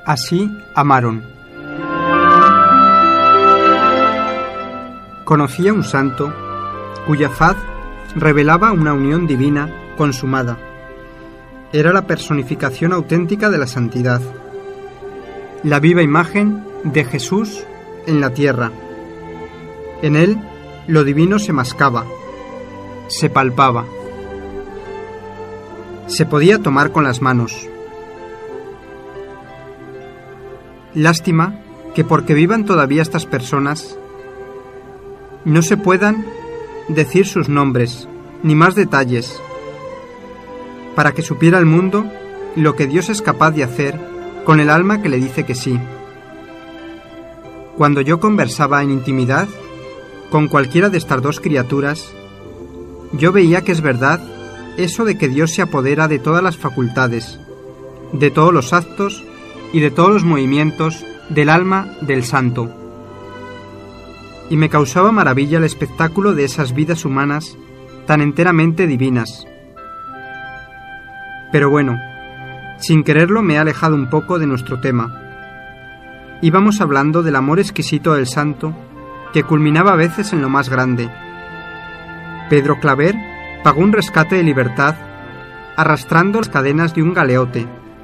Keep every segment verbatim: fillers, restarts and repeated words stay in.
Así amaron. Conocía un santo cuya faz revelaba una unión divina consumada. Era la personificación auténtica de la santidad, la viva imagen de Jesús en la tierra. En él lo divino se mascaba, se palpaba, se podía tomar con las manos. Lástima que porque vivan todavía estas personas no se puedan decir sus nombres ni más detalles, para que supiera el mundo lo que Dios es capaz de hacer con el alma que le dice que sí. Cuando yo conversaba en intimidad con cualquiera de estas dos criaturas, yo veía que es verdad eso de que Dios se apodera de todas las facultades, de todos los actos y de todos los movimientos del alma del santo. Y me causaba maravilla el espectáculo de esas vidas humanas tan enteramente divinas. Pero bueno, sin quererlo me he alejado un poco de nuestro tema. Íbamos hablando del amor exquisito del santo, que culminaba a veces en lo más grande. Pedro Claver pagó un rescate de libertad arrastrando las cadenas de un galeote.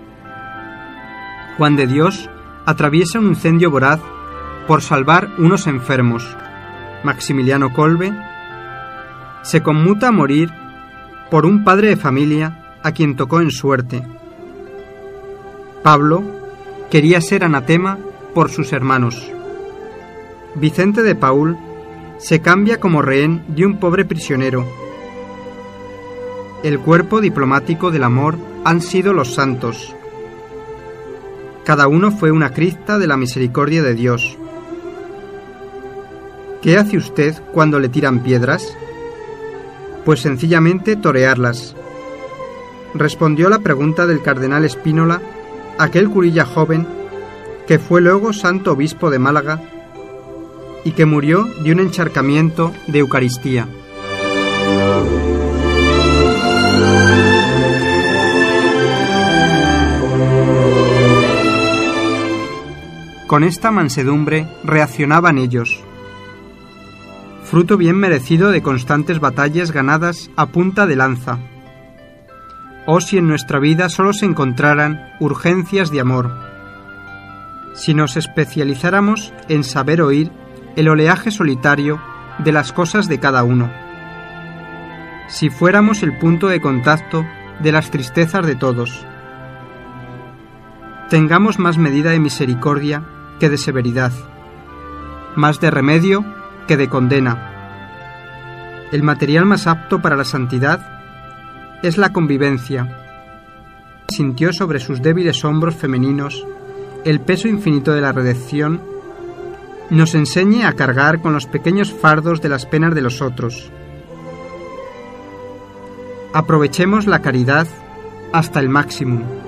Juan de Dios atraviesa un incendio voraz por salvar unos enfermos. Maximiliano Kolbe se conmuta a morir por un padre de familia a quien tocó en suerte. Pablo quería ser anatema por sus hermanos. Vicente de Paúl se cambia como rehén de un pobre prisionero. El cuerpo diplomático del amor han sido los santos. Cada uno fue una crista de la misericordia de Dios. ¿Qué hace usted cuando le tiran piedras? Pues sencillamente torearlas, respondió la pregunta del cardenal Spínola, aquel curilla joven que fue luego santo obispo de Málaga y que murió de un encharcamiento de Eucaristía. Con esta mansedumbre reaccionaban ellos, fruto bien merecido de constantes batallas ganadas a punta de lanza. Oh, si en nuestra vida solo se encontraran urgencias de amor, si nos especializáramos en saber oír el oleaje solitario de las cosas de cada uno, si fuéramos el punto de contacto de las tristezas de todos. Tengamos más medida de misericordia que de severidad, más de remedio que de condena. El material más apto para la santidad es la convivencia. Sintió sobre sus débiles hombros femeninos el peso infinito de la redención, nos enseñe a cargar con los pequeños fardos de las penas de los otros. Aprovechemos la caridad hasta el máximo.